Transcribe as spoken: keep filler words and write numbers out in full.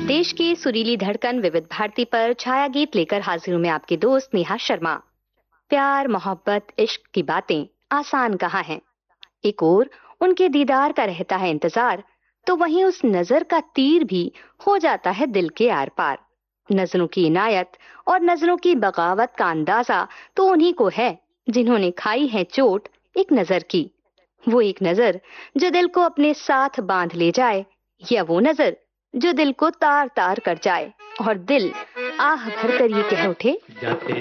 देश की सुरीली धड़कन विविध भारती पर छाया गीत लेकर हाजिर हूं मैं आपकी दोस्त नेहा शर्मा। प्यार, मोहब्बत, इश्क की बातें आसान कहाँ हैं। एक ओर उनके दीदार का रहता है इंतजार, तो वहीं उस नजर का तीर भी हो जाता है दिल के आर पार। नजरों की इनायत और नजरों की बगावत का अंदाजा तो उन्हीं को है जिन्होंने खाई है चोट एक नजर की। वो एक नजर जो दिल को अपने साथ बांध ले जाए, या वो नजर जो दिल को तार तार कर जाए और दिल आह भरकर ये कह उठे,